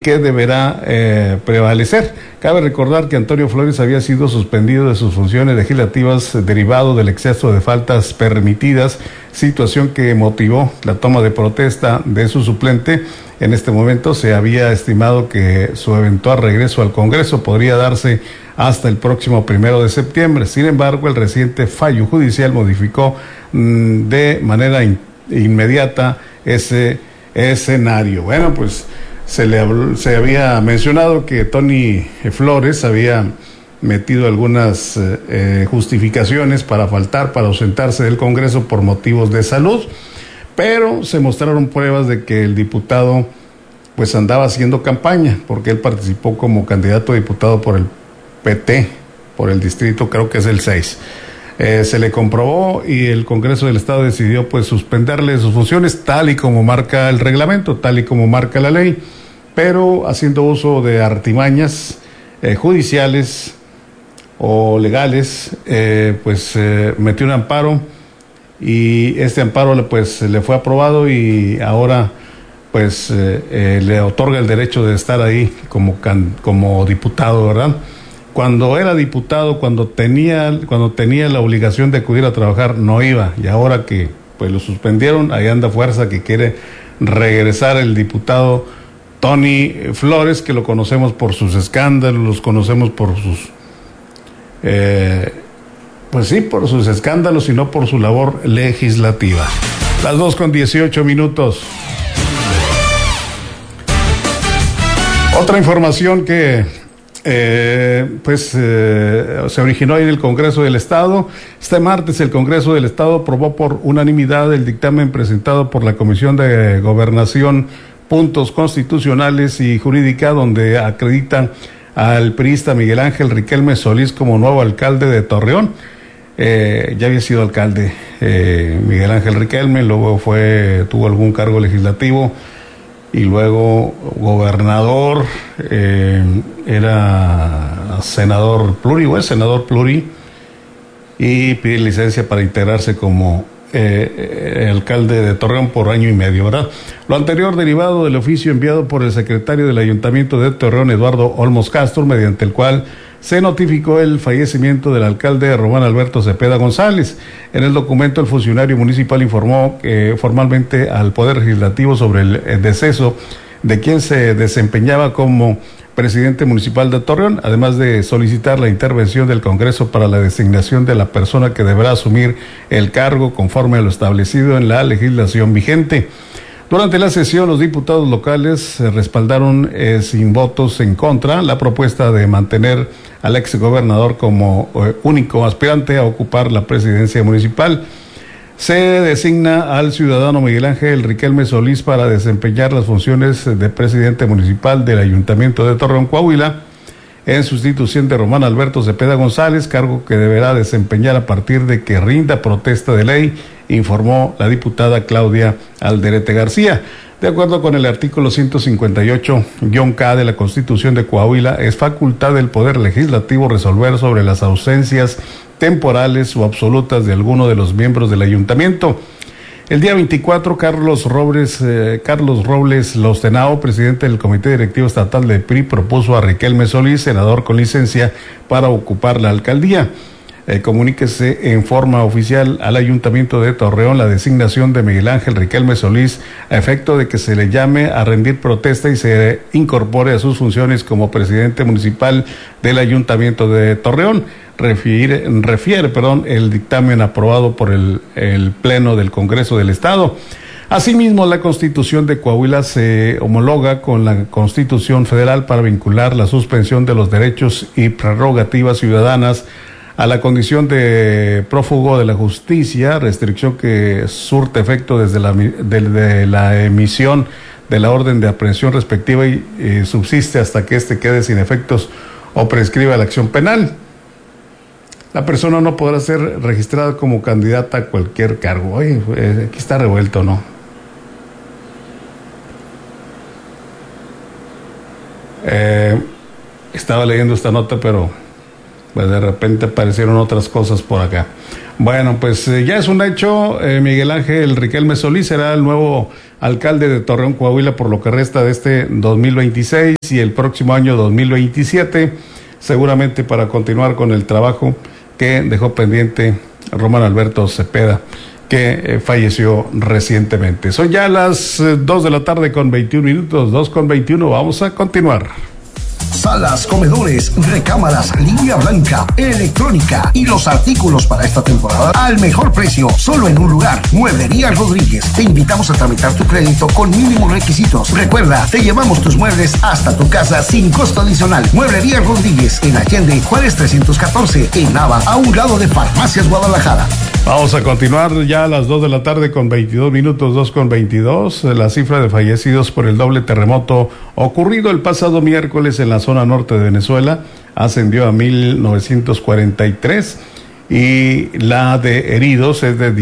que deberá prevalecer. Cabe recordar que Antonio Flores había sido suspendido de sus funciones legislativas derivado del exceso de faltas permitidas, situación que motivó la toma de protesta de su suplente. En este momento se había estimado que su eventual regreso al Congreso podría darse hasta el próximo 1 de septiembre. Sin embargo, el reciente fallo judicial modificó de manera inmediata ese escenario. Bueno, pues se había mencionado que Tony Flores había metido algunas justificaciones para faltar, para ausentarse del Congreso por motivos de salud, pero se mostraron pruebas de que el diputado pues andaba haciendo campaña, porque él participó como candidato a diputado por el PT, por el distrito, creo que es el 6. Se le comprobó y el Congreso del Estado decidió pues suspenderle sus funciones tal y como marca el reglamento, tal y como marca la ley, pero haciendo uso de artimañas judiciales o legales, metió un amparo y este amparo pues le fue aprobado y ahora pues le otorga el derecho de estar ahí como diputado, ¿verdad? Cuando era diputado, cuando tenía la obligación de acudir a trabajar, no iba, y ahora que pues lo suspendieron, ahí anda fuerza que quiere regresar el diputado Tony Flores, que lo conocemos por sus escándalos, los conocemos por sus por sus escándalos y no por su labor legislativa. Las 2:18. Otra información que se originó ahí en el Congreso del Estado. Este martes el Congreso del Estado aprobó por unanimidad el dictamen presentado por la Comisión de Gobernación, Puntos Constitucionales y Jurídica, donde acreditan al priista Miguel Ángel Riquelme Solís como nuevo alcalde de Torreón. Ya había sido alcalde Miguel Ángel Riquelme, luego tuvo algún cargo legislativo y luego gobernador, era senador pluri y pide licencia para integrarse como alcalde de Torreón por 1 año y medio, ¿verdad? Lo anterior derivado del oficio enviado por el secretario del Ayuntamiento de Torreón, Eduardo Olmos Castro, mediante el cual se notificó el fallecimiento del alcalde Román Alberto Cepeda González. En el documento, el funcionario municipal informó formalmente al Poder Legislativo sobre el deceso de quien se desempeñaba como presidente municipal de Torreón, además de solicitar la intervención del Congreso para la designación de la persona que deberá asumir el cargo conforme a lo establecido en la legislación vigente. Durante la sesión, los diputados locales respaldaron sin votos en contra la propuesta de mantener al exgobernador como único aspirante a ocupar la presidencia municipal. Se designa al ciudadano Miguel Ángel Riquelme Solís para desempeñar las funciones de presidente municipal del Ayuntamiento de Torreón, Coahuila, en sustitución de Román Alberto Cepeda González, cargo que deberá desempeñar a partir de que rinda protesta de ley, informó la diputada Claudia Alderete García. De acuerdo con el artículo 158-K de la Constitución de Coahuila, es facultad del Poder Legislativo resolver sobre las ausencias temporales o absolutas de alguno de los miembros del ayuntamiento. El día 24, Carlos Robles Lostenao, presidente del Comité Directivo Estatal de PRI, propuso a Riquelme Solís, senador con licencia, para ocupar la alcaldía. Comuníquese en forma oficial al Ayuntamiento de Torreón la designación de Miguel Ángel Riquelme Solís a efecto de que se le llame a rendir protesta y se incorpore a sus funciones como presidente municipal del Ayuntamiento de Torreón. Refiere el dictamen aprobado por el Pleno del Congreso del Estado. Asimismo, la Constitución de Coahuila se homologa con la Constitución Federal para vincular la suspensión de los derechos y prerrogativas ciudadanas a la condición de prófugo de la justicia, restricción que surte efecto desde la emisión de la orden de aprehensión respectiva y subsiste hasta que éste quede sin efectos o prescriba la acción penal. La persona no podrá ser registrada como candidata a cualquier cargo. Oye, aquí está revuelto, ¿no? Estaba leyendo esta nota, pero pues de repente aparecieron otras cosas por acá. Bueno, pues ya es un hecho, Miguel Ángel Riquelme Solís será el nuevo alcalde de Torreón, Coahuila, por lo que resta de este 2026 y el próximo año 2027, seguramente para continuar con el trabajo que dejó pendiente Román Alberto Cepeda, que falleció recientemente. Son ya las 2 de la tarde con 21 minutos, 2:21, vamos a continuar. Salas, comedores, recámaras, línea blanca, electrónica y los artículos para esta temporada al mejor precio, solo en un lugar. Mueblería Rodríguez. Te invitamos a tramitar tu crédito con mínimos requisitos. Recuerda, te llevamos tus muebles hasta tu casa sin costo adicional. Mueblería Rodríguez, en Allende, Juárez 314, en Nava, a un lado de Farmacias Guadalajara. Vamos a continuar ya a las 2 de la tarde con 22 minutos, 2:22. La cifra de fallecidos por el doble terremoto ocurrido el pasado miércoles en la zona norte de Venezuela ascendió a 1,943 y la de heridos es de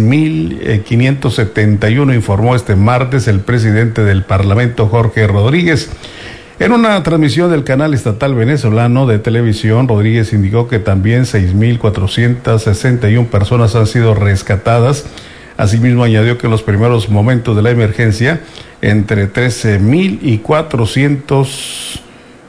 10,571, informó este martes el presidente del Parlamento, Jorge Rodríguez. En una transmisión del canal estatal venezolano de televisión, Rodríguez indicó que también 6,461 personas han sido rescatadas. Asimismo, añadió que en los primeros momentos de la emergencia, entre 13,400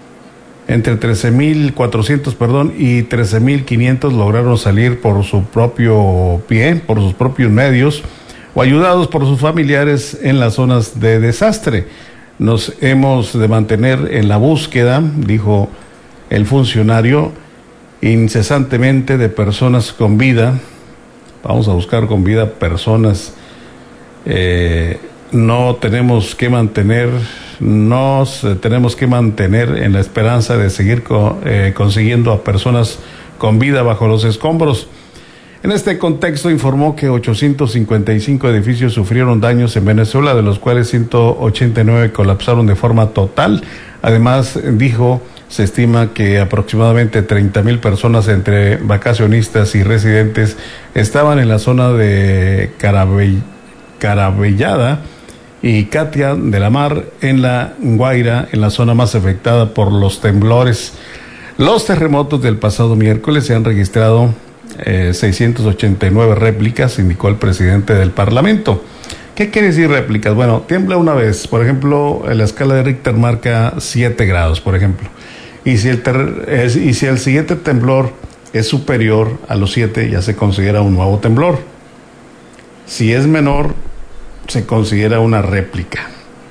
y 13,500 lograron salir por su propio pie, por sus propios medios, o ayudados por sus familiares en las zonas de desastre. Nos hemos de mantener en la búsqueda, dijo el funcionario, incesantemente de personas con vida. Vamos a buscar con vida personas. Nos tenemos que mantener en la esperanza de seguir consiguiendo a personas con vida bajo los escombros. En este contexto informó que 855 edificios sufrieron daños en Venezuela, de los cuales 189 colapsaron de forma total. Además, dijo, se estima que aproximadamente 30,000 personas entre vacacionistas y residentes estaban en la zona de Carabellada y Catia de la Mar, en la Guaira, en la zona más afectada por los temblores. Los terremotos del pasado miércoles se han registrado 689 réplicas, indicó el presidente del Parlamento. ¿Qué quiere decir réplicas? Bueno, tiembla una vez, por ejemplo, la escala de Richter marca 7 grados, por ejemplo. Y si el siguiente temblor es superior a los 7, ya se considera un nuevo temblor. Si es menor, se considera una réplica.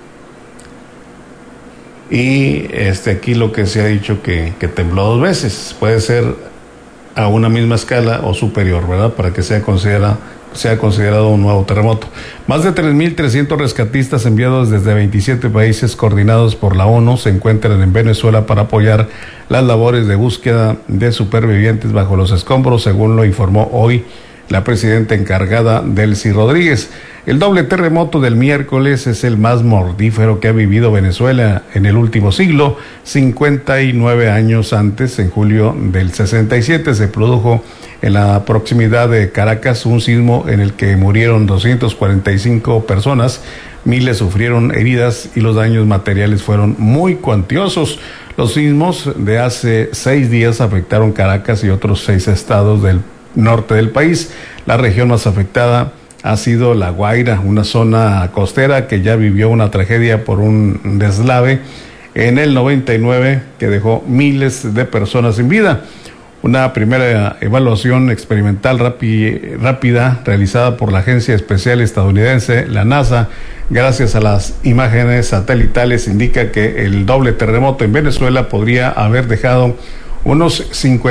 Y aquí lo que se ha dicho que tembló 2 veces, puede ser a una misma escala o superior, ¿verdad? Para que sea considerado un nuevo terremoto. Más de 3,300 rescatistas enviados desde 27 países coordinados por la ONU se encuentran en Venezuela para apoyar las labores de búsqueda de supervivientes bajo los escombros, según lo informó hoy la presidenta encargada, Delcy Rodríguez. El doble terremoto del miércoles es el más mortífero que ha vivido Venezuela en el último siglo. 59 años antes, en julio del 67, se produjo en la proximidad de Caracas un sismo en el que murieron 245 personas, miles sufrieron heridas y los daños materiales fueron muy cuantiosos. Los sismos de hace 6 días afectaron Caracas y otros 6 estados del norte del país. La región más afectada ha sido La Guaira, una zona costera que ya vivió una tragedia por un deslave en el 99 que dejó miles de personas sin vida. Una primera evaluación experimental rápida realizada por la Agencia Espacial Estadounidense, la NASA, gracias a las imágenes satelitales, indica que el doble terremoto en Venezuela podría haber dejado unos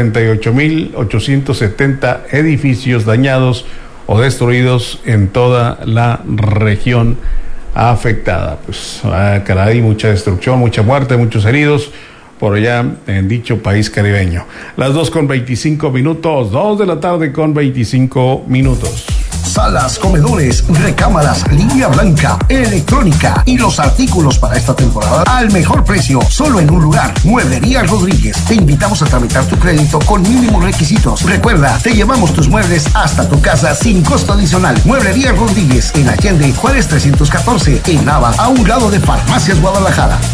58,870 edificios dañados o destruidos en toda la región afectada. Pues, caray, mucha destrucción, mucha muerte, muchos heridos por allá en dicho país caribeño. Las 2:25 minutos, 2 de la tarde con 25 minutos. Salas, comedores, recámaras, línea blanca, electrónica y los artículos para esta temporada al mejor precio, solo en un lugar. Mueblería Rodríguez. Te invitamos a tramitar tu crédito con mínimos requisitos. Recuerda, te llevamos tus muebles hasta tu casa sin costo adicional. Mueblería Rodríguez, en Allende, Juárez 314, en Nava, a un lado de Farmacias Guadalajara.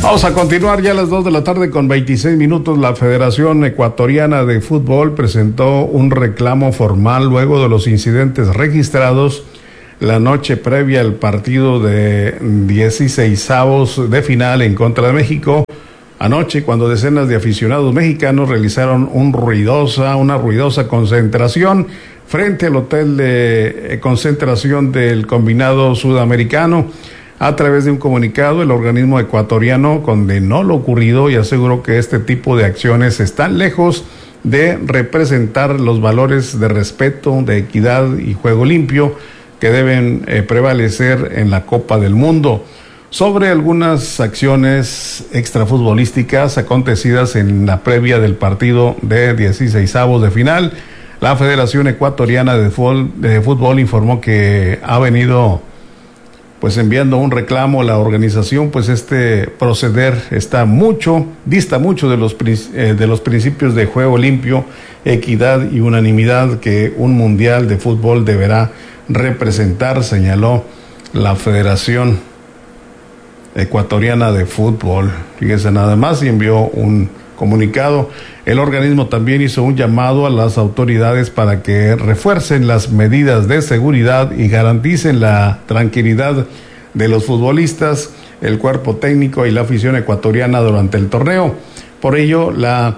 Vamos a continuar ya a las 2 de la tarde con 26 minutos. La Federación Ecuatoriana de Fútbol presentó un reclamo formal luego de los incidentes registrados la noche previa al partido de 16avos de final en contra de México. Anoche, cuando decenas de aficionados mexicanos realizaron una ruidosa concentración frente al hotel de concentración del combinado sudamericano. A través de un comunicado, el organismo ecuatoriano condenó lo ocurrido y aseguró que este tipo de acciones están lejos de representar los valores de respeto, de equidad y juego limpio que deben prevalecer en la Copa del Mundo. Sobre algunas acciones extrafutbolísticas acontecidas en la previa del partido de 16avos de final, la Federación Ecuatoriana de Fútbol informó que ha venido enviando un reclamo a la organización, pues este proceder dista mucho de los principios de juego limpio, equidad y unanimidad que un mundial de fútbol deberá representar, señaló la Federación Ecuatoriana de Fútbol. Fíjese nada más, y envió un comunicado. El organismo también hizo un llamado a las autoridades para que refuercen las medidas de seguridad y garanticen la tranquilidad de los futbolistas, el cuerpo técnico y la afición ecuatoriana durante el torneo. Por ello, la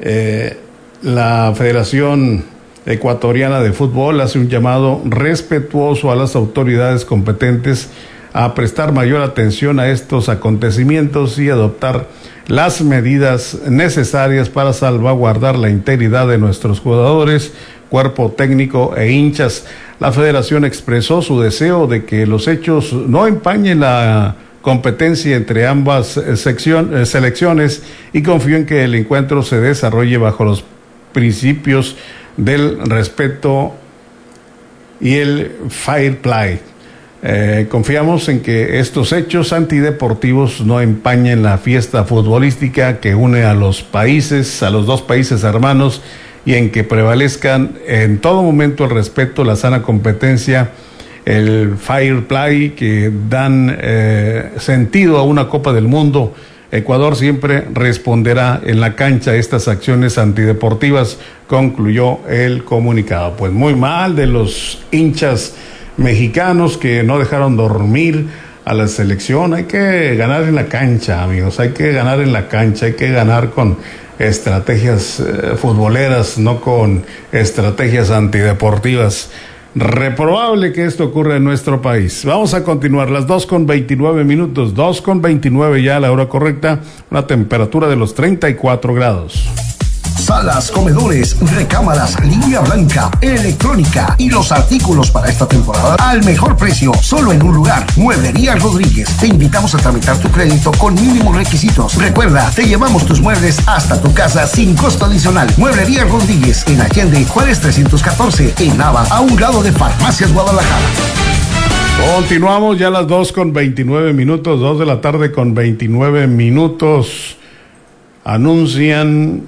Federación Ecuatoriana de Fútbol hace un llamado respetuoso a las autoridades competentes a prestar mayor atención a estos acontecimientos y adoptar las medidas necesarias para salvaguardar la integridad de nuestros jugadores, cuerpo técnico e hinchas. La federación expresó su deseo de que los hechos no empañen la competencia entre ambas selecciones y confío en que el encuentro se desarrolle bajo los principios del respeto y el fair play. Confiamos en que estos hechos antideportivos no empañen la fiesta futbolística que une a los dos países hermanos, y en que prevalezcan en todo momento el respeto, la sana competencia, el fair play que dan sentido a una Copa del Mundo. Ecuador siempre responderá en la cancha a estas acciones antideportivas, concluyó el comunicado. Pues muy mal de los hinchas mexicanos que no dejaron dormir a la selección. Hay que ganar en la cancha, amigos, hay que ganar en la cancha, hay que ganar con estrategias futboleras, no con estrategias antideportivas. Reprobable que esto ocurra en nuestro país. Vamos a continuar, las 2:29 minutos, 2:29 ya a la hora correcta, una temperatura de los 34 grados. Salas, comedores, recámaras, línea blanca, electrónica y los artículos para esta temporada al mejor precio, solo en un lugar. Mueblería Rodríguez. Te invitamos a tramitar tu crédito con mínimos requisitos. Recuerda, te llevamos tus muebles hasta tu casa sin costo adicional. Mueblería Rodríguez, en Allende, Juárez 314, en Nava, a un lado de Farmacias Guadalajara. Continuamos ya a las 2:29 minutos, 2 de la tarde con 29 minutos. Anuncia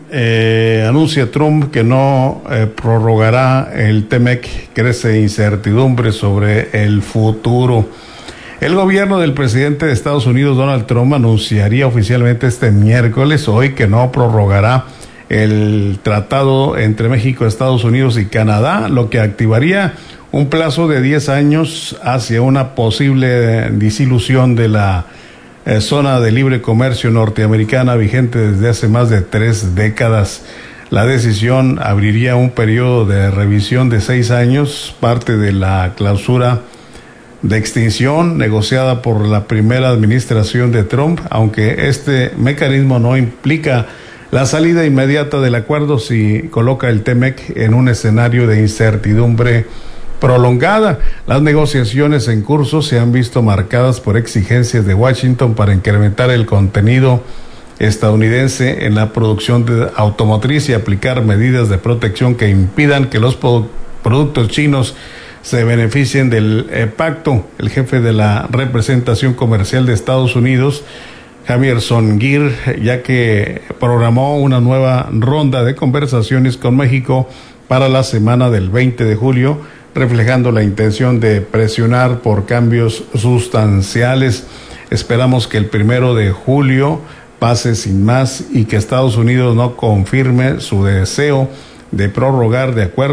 Trump que no prorrogará el TEMEC. Crece incertidumbre sobre el futuro. El gobierno del presidente de Estados Unidos, Donald Trump, anunciaría oficialmente este miércoles, hoy, que no prorrogará el tratado entre México, Estados Unidos y Canadá, lo que activaría un plazo de 10 años hacia una posible disolución de la zona de libre comercio norteamericana vigente desde hace más de 3 décadas. La decisión abriría un periodo de revisión de 6 años, parte de la cláusula de extinción negociada por la primera administración de Trump, aunque este mecanismo no implica la salida inmediata del acuerdo si coloca el TEMEC en un escenario de incertidumbre prolongada. Las negociaciones en curso se han visto marcadas por exigencias de Washington para incrementar el contenido estadounidense en la producción de automotriz y aplicar medidas de protección que impidan que los productos chinos se beneficien del pacto. El jefe de la representación comercial de Estados Unidos, Javier Songuir, ya que programó una nueva ronda de conversaciones con México para la semana del 20 de julio, reflejando la intención de presionar por cambios sustanciales. Esperamos que el 1 de julio pase sin más y que Estados Unidos no confirme su deseo de prorrogar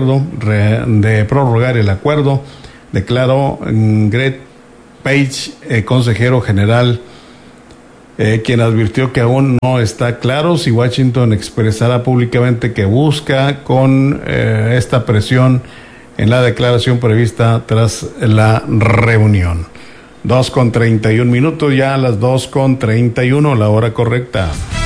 el acuerdo, declaró Greg Page, consejero general, quien advirtió que aún no está claro si Washington expresará públicamente que busca con esta presión en la declaración prevista tras la reunión. 2:31, ya a las 2:31, la hora correcta.